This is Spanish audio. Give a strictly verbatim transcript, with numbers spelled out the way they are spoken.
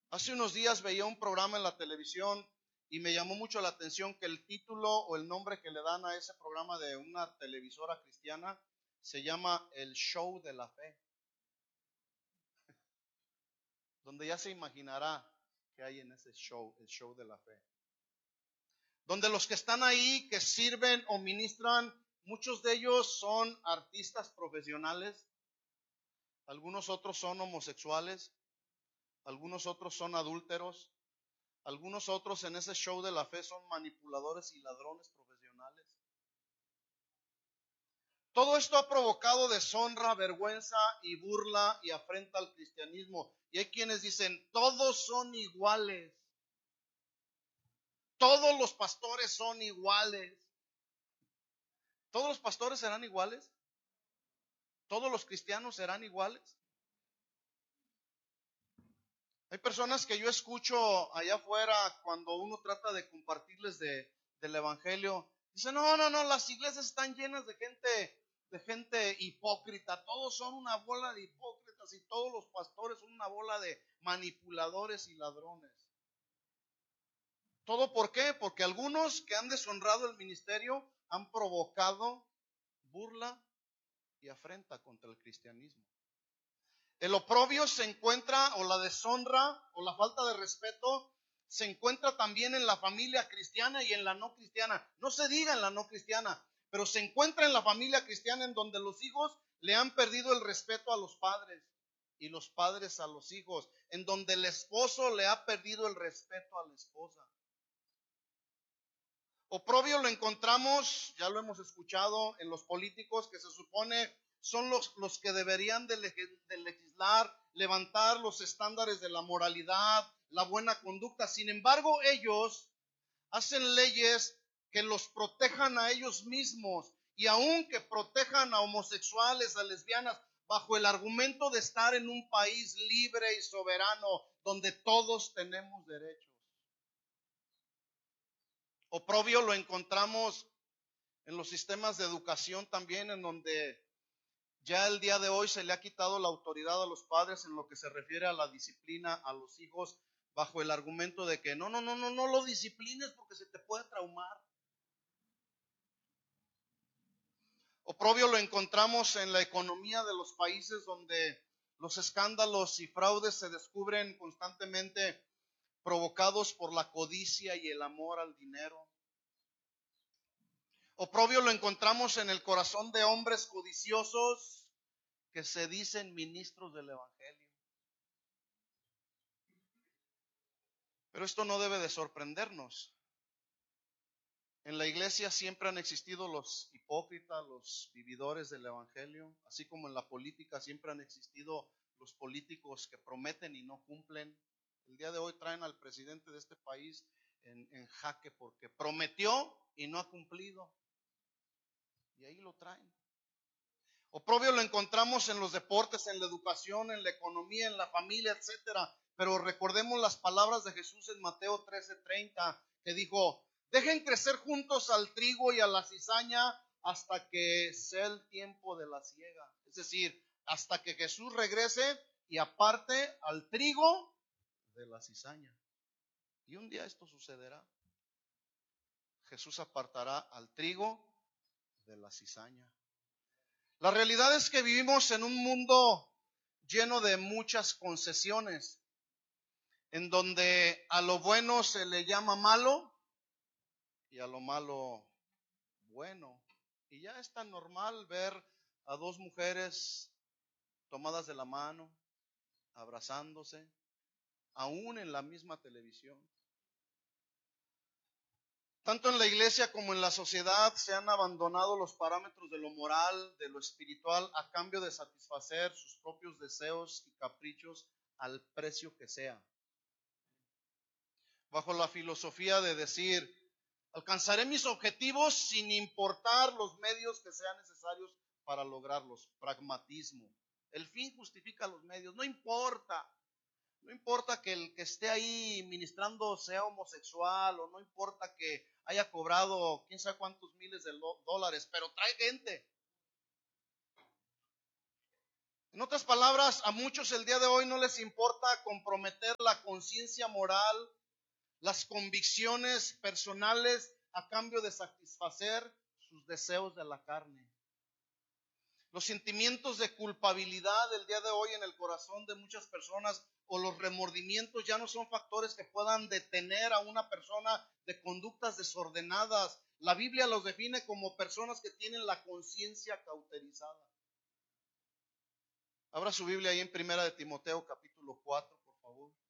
Hace unos días veía un programa en la televisión y me llamó mucho la atención que el título o el nombre que le dan a ese programa de una televisora cristiana se llama El Show de la Fe, donde ya se imaginará qué hay en ese show, el show de la fe. Donde los que están ahí, que sirven o ministran, muchos de ellos son artistas profesionales, algunos otros son homosexuales, algunos otros son adúlteros, algunos otros en ese show de la fe son manipuladores y ladrones profesionales. Todo esto ha provocado deshonra, vergüenza y burla y afrenta al cristianismo. Y hay quienes dicen, todos son iguales. Todos los pastores son iguales. ¿Todos los pastores serán iguales? ¿Todos los cristianos serán iguales? Hay personas que yo escucho allá afuera cuando uno trata de compartirles de, del evangelio. Dicen, no, no, no, las iglesias están llenas de gente, de gente hipócrita. Todos son una bola de hipócritas y todos los pastores son una bola de manipuladores y ladrones. ¿Todo por qué? Porque algunos que han deshonrado el ministerio han provocado burla y afrenta contra el cristianismo. El oprobio se encuentra, o la deshonra, o la falta de respeto, se encuentra también en la familia cristiana y en la no cristiana. No se diga en la no cristiana, pero se encuentra en la familia cristiana en donde los hijos le han perdido el respeto a los padres y los padres a los hijos, en donde el esposo le ha perdido el respeto a la esposa. Oprobio lo encontramos, ya lo hemos escuchado, en los políticos que se supone son los, los que deberían de, de legislar, levantar los estándares de la moralidad, la buena conducta. Sin embargo, ellos hacen leyes que los protejan a ellos mismos y aun que protejan a homosexuales, a lesbianas, bajo el argumento de estar en un país libre y soberano donde todos tenemos derechos. Oprobio lo encontramos en los sistemas de educación también, en donde ya el día de hoy se le ha quitado la autoridad a los padres en lo que se refiere a la disciplina a los hijos, bajo el argumento de que no, no, no, no, no lo disciplines porque se te puede traumar. Oprobio lo encontramos en la economía de los países donde los escándalos y fraudes se descubren constantemente, provocados por la codicia y el amor al dinero. Oprobio lo encontramos en el corazón de hombres codiciosos que se dicen ministros del evangelio. Pero esto no debe de sorprendernos. En la iglesia siempre han existido los hipócritas, los vividores del evangelio, así como en la política siempre han existido los políticos que prometen y no cumplen. El día de hoy traen al presidente de este país en, en jaque porque prometió y no ha cumplido. Y ahí lo traen. Oprobio lo encontramos en los deportes, en la educación, en la economía, en la familia, etcétera. Pero recordemos las palabras de Jesús en Mateo trece treinta, que dijo, dejen crecer juntos al trigo y a la cizaña hasta que sea el tiempo de la siega. Es decir, hasta que Jesús regrese y aparte al trigo de la cizaña. Y un día esto sucederá. Jesús apartará al trigo de la cizaña. La realidad es que vivimos en un mundo lleno de muchas concesiones, en donde a lo bueno se le llama malo y a lo malo bueno. Y ya es tan normal ver a dos mujeres tomadas de la mano, abrazándose, aún en la misma televisión. Tanto en la iglesia como en la sociedad se han abandonado los parámetros de lo moral, de lo espiritual, a cambio de satisfacer sus propios deseos y caprichos al precio que sea. Bajo la filosofía de decir, alcanzaré mis objetivos sin importar los medios que sean necesarios para lograrlos. Pragmatismo. El fin justifica los medios, no importa. No importa que el que esté ahí ministrando sea homosexual, o no importa que haya cobrado quién sabe cuántos miles de dólares, pero trae gente. En otras palabras, a muchos el día de hoy no les importa comprometer la conciencia moral, las convicciones personales a cambio de satisfacer sus deseos de la carne. Los sentimientos de culpabilidad el día de hoy en el corazón de muchas personas o los remordimientos ya no son factores que puedan detener a una persona de conductas desordenadas. La Biblia los define como personas que tienen la conciencia cauterizada. Abra su Biblia ahí en Primera de Timoteo capítulo cuatro, por favor.